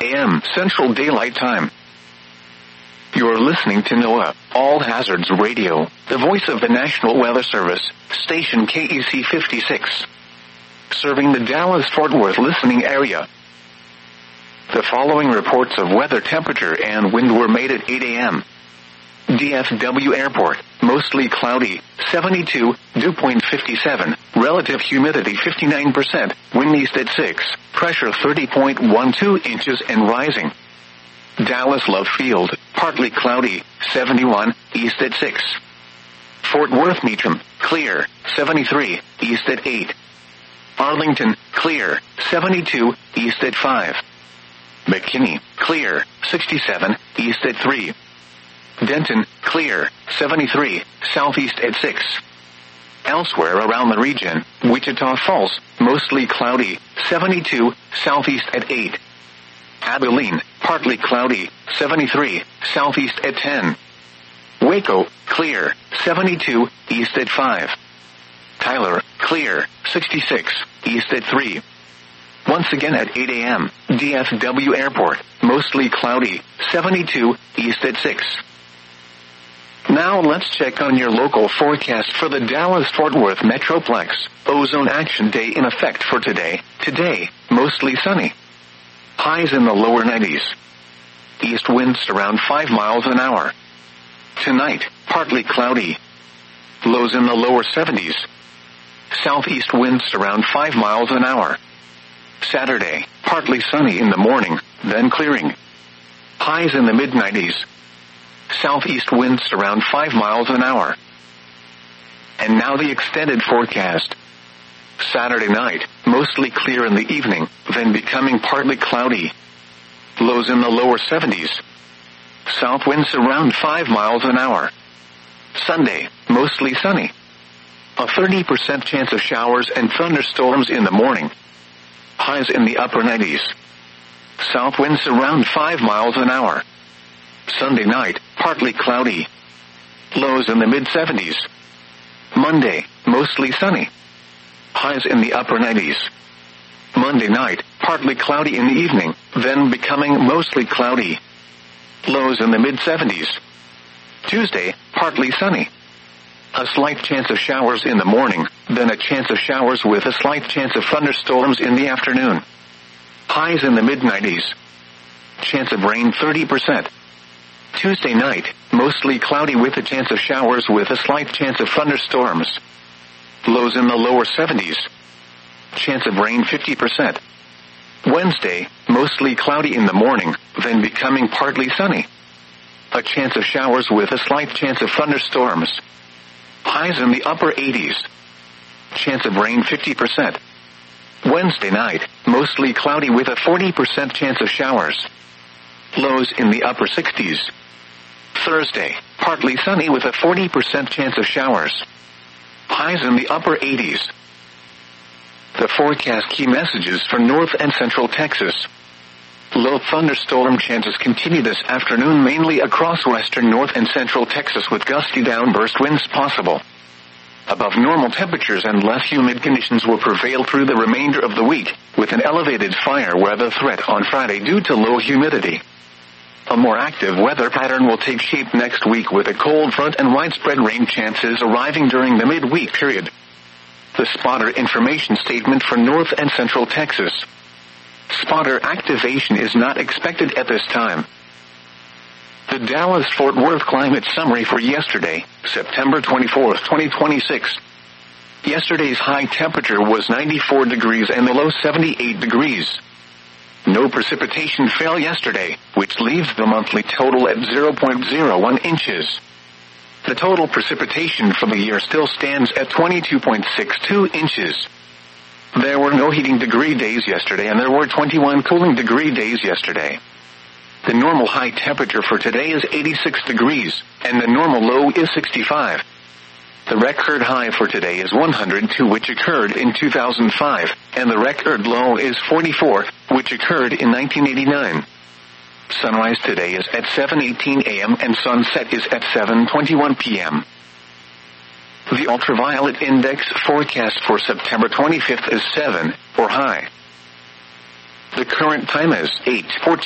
a.m. Central Daylight Time. You're listening to NOAA, All Hazards Radio, the voice of the National Weather Service, station KEC 56. Serving the Dallas-Fort Worth listening area. The following reports of weather temperature and wind were made at 8 a.m. DFW Airport, mostly cloudy, 72, dew point 57, relative humidity 59%, wind east at 6, pressure 30.12 inches and rising. Dallas Love Field, partly cloudy, 71, east at 6. Fort Worth Meacham, clear, 73, east at 8. Arlington, clear, 72, east at 5. McKinney, clear, 67, east at 3. Denton, clear, 73, southeast at 6. Elsewhere around the region, Wichita Falls, mostly cloudy, 72, southeast at 8. Abilene, partly cloudy, 73, southeast at 10. Waco, clear, 72, east at 5. Tyler, clear, 66, east at 3. Once again at 8 a.m., DFW Airport, mostly cloudy, 72, east at 6. Now let's check on your local forecast for the Dallas-Fort Worth Metroplex. Ozone Action Day in effect for today. Today, mostly sunny. Highs in the lower 90s. East winds around 5 miles an hour. Tonight, partly cloudy. Lows in the lower 70s. Southeast winds around 5 miles an hour. Saturday, partly sunny in the morning, then clearing. Highs in the mid-90s. Southeast winds around 5 miles an hour. And now the extended forecast. Saturday night, mostly clear in the evening, then becoming partly cloudy. Lows in the lower 70s. South winds around 5 miles an hour. Sunday, mostly sunny. A 30% chance of showers and thunderstorms in the morning. Highs in the upper 90s. South winds around 5 miles an hour. Sunday night, partly cloudy. Lows in the mid-70s. Monday, mostly sunny. Highs in the upper 90s. Monday night, partly cloudy in the evening, then becoming mostly cloudy. Lows in the mid-70s. Tuesday, partly sunny. A slight chance of showers in the morning, then a chance of showers with a slight chance of thunderstorms in the afternoon. Highs in the mid-90s. Chance of rain 30%. Tuesday night, mostly cloudy with a chance of showers with a slight chance of thunderstorms. Lows in the lower 70s. Chance of rain 50%. Wednesday, mostly cloudy in the morning, then becoming partly sunny. A chance of showers with a slight chance of thunderstorms. Highs in the upper 80s. Chance of rain 50%. Wednesday night, mostly cloudy with a 40% chance of showers. Lows in the upper 60s. Thursday, partly sunny with a 40% chance of showers. Highs in the upper 80s. The forecast key messages for North and Central Texas. Low thunderstorm chances continue this afternoon mainly across western North and Central Texas with gusty downburst winds possible. Above normal temperatures and less humid conditions will prevail through the remainder of the week, with an elevated fire weather threat on Friday due to low humidity. A more active weather pattern will take shape next week with a cold front and widespread rain chances arriving during the midweek period. The spotter information statement for North and Central Texas. Spotter activation is not expected at this time. The Dallas-Fort Worth climate summary for yesterday, September 24, 2026. Yesterday's high temperature was 94 degrees and the low 78 degrees. No precipitation fell yesterday, which leaves the monthly total at 0.01 inches. The total precipitation for the year still stands at 22.62 inches. There were no heating degree days yesterday and there were 21 cooling degree days yesterday. The normal high temperature for today is 86 degrees, and the normal low is 65. The record high for today is 102, which occurred in 2005, and the record low is 44, which occurred in 1989. Sunrise today is at 7:18 a.m. and sunset is at 7:21 p.m. The ultraviolet index forecast for September 25th is 7, or high. The current time is 8:14.